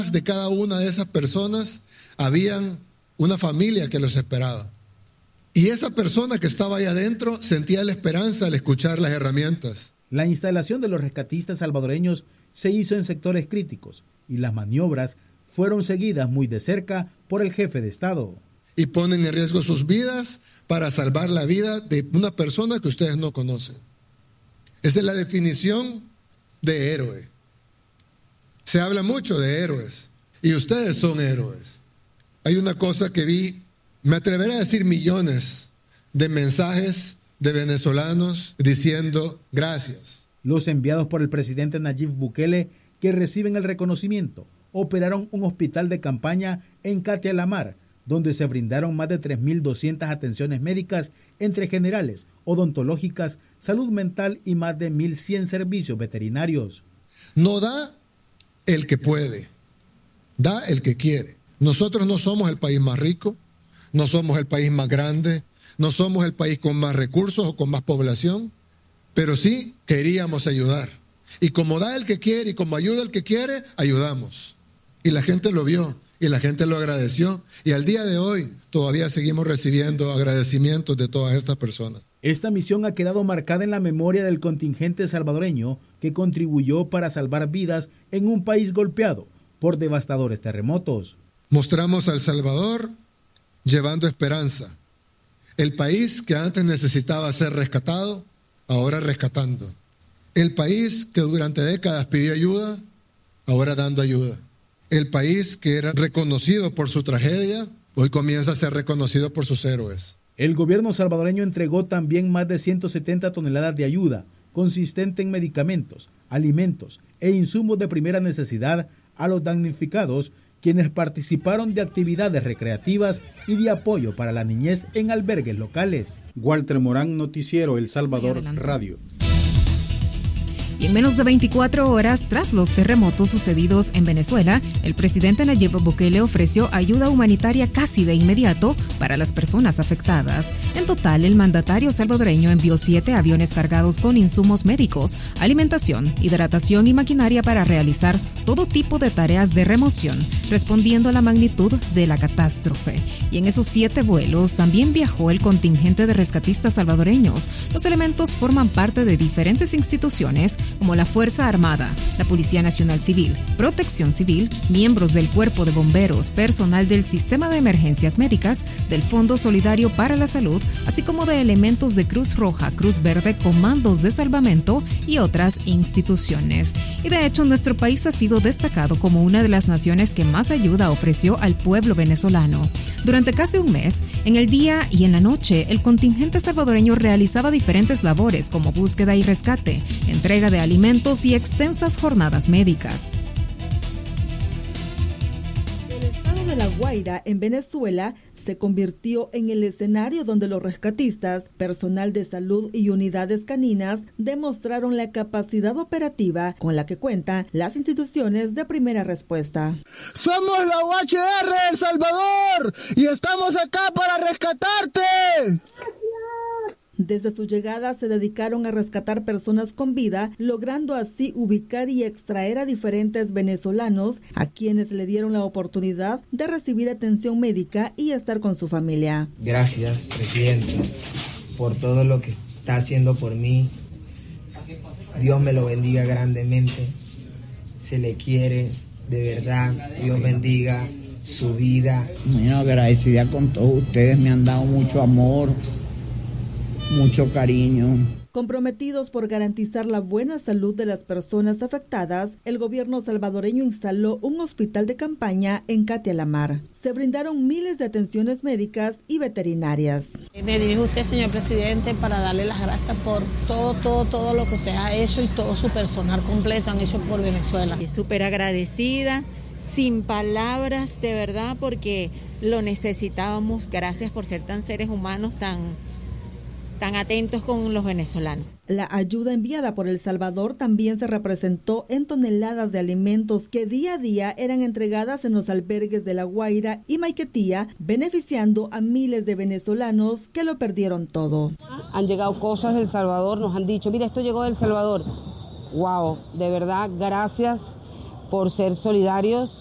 de cada una de esas personas habían una familia que los esperaba. Y esa persona que estaba ahí adentro sentía la esperanza al escuchar las herramientas. La instalación de los rescatistas salvadoreños se hizo en sectores críticos y las maniobras fueron seguidas muy de cerca por el jefe de Estado. Y ponen en riesgo sus vidas para salvar la vida de una persona que ustedes no conocen. Esa es la definición de héroe. Se habla mucho de héroes y ustedes son héroes. Hay una cosa que vi, me atreveré a decir millones de mensajes de venezolanos diciendo gracias. Los enviados por el presidente Nayib Bukele, que reciben el reconocimiento, operaron un hospital de campaña en Catia la Mar, donde se brindaron más de 3.200 atenciones médicas entre generales, odontológicas, salud mental y más de 1.100 servicios veterinarios. No da el que puede, da el que quiere. Nosotros no somos el país más rico, no somos el país más grande, no somos el país con más recursos o con más población, pero sí queríamos ayudar. Y como da el que quiere y como ayuda el que quiere, ayudamos. Y la gente lo vio y la gente lo agradeció. Y al día de hoy todavía seguimos recibiendo agradecimientos de todas estas personas. Esta misión ha quedado marcada en la memoria del contingente salvadoreño que contribuyó para salvar vidas en un país golpeado por devastadores terremotos. Mostramos a El Salvador llevando esperanza. El país que antes necesitaba ser rescatado, ahora rescatando. El país que durante décadas pidió ayuda, ahora dando ayuda. El país que era reconocido por su tragedia, hoy comienza a ser reconocido por sus héroes. El gobierno salvadoreño entregó también más de 170 toneladas de ayuda, consistente en medicamentos, alimentos e insumos de primera necesidad a los damnificados, quienes participaron de actividades recreativas y de apoyo para la niñez en albergues locales. Walter Morán, Noticiero El Salvador Radio. Y en menos de 24 horas tras los terremotos sucedidos en Venezuela, el presidente Nayib Bukele ofreció ayuda humanitaria casi de inmediato para las personas afectadas. En total, el mandatario salvadoreño envió 7 aviones cargados con insumos médicos, alimentación, hidratación y maquinaria para realizar todo tipo de tareas de remoción, respondiendo a la magnitud de la catástrofe. Y en esos 7 vuelos también viajó el contingente de rescatistas salvadoreños. Los elementos forman parte de diferentes instituciones como la Fuerza Armada, la Policía Nacional Civil, Protección Civil, miembros del Cuerpo de Bomberos, personal del Sistema de Emergencias Médicas, del Fondo Solidario para la Salud, así como de elementos de Cruz Roja, Cruz Verde, comandos de salvamento y otras instituciones. Y de hecho, nuestro país ha sido destacado como una de las naciones que más ayuda ofreció al pueblo venezolano. Durante casi un mes, en el día y en la noche, el contingente salvadoreño realizaba diferentes labores como búsqueda y rescate, entrega de alimentos y extensas jornadas médicas. El estado de La Guaira, en Venezuela, se convirtió en el escenario donde los rescatistas, personal de salud y unidades caninas demostraron la capacidad operativa con la que cuentan las instituciones de primera respuesta. Somos la UHR El Salvador y estamos acá para rescatarte. Desde su llegada se dedicaron a rescatar personas con vida, logrando así ubicar y extraer a diferentes venezolanos a quienes le dieron la oportunidad de recibir atención médica y estar con su familia. Gracias, presidente, por todo lo que está haciendo por mí. Dios me lo bendiga grandemente. Se le quiere, de verdad. Dios bendiga su vida. Muy agradecida con todos ustedes, me han dado mucho amor, mucho cariño. Comprometidos por garantizar la buena salud de las personas afectadas, el gobierno salvadoreño instaló un hospital de campaña en Catia la Mar. Se brindaron miles de atenciones médicas y veterinarias. Me dirijo a usted, señor presidente, para darle las gracias por todo lo que usted ha hecho y todo su personal completo han hecho por Venezuela. Súper agradecida, sin palabras, de verdad, porque lo necesitábamos. Gracias por ser tan seres humanos, tan atentos con los venezolanos. La ayuda enviada por El Salvador también se representó en toneladas de alimentos que día a día eran entregadas en los albergues de La Guaira y Maiquetía, beneficiando a miles de venezolanos que lo perdieron todo. Han llegado cosas del Salvador, nos han dicho, mira, esto llegó del Salvador. Wow, de verdad, gracias por ser solidarios.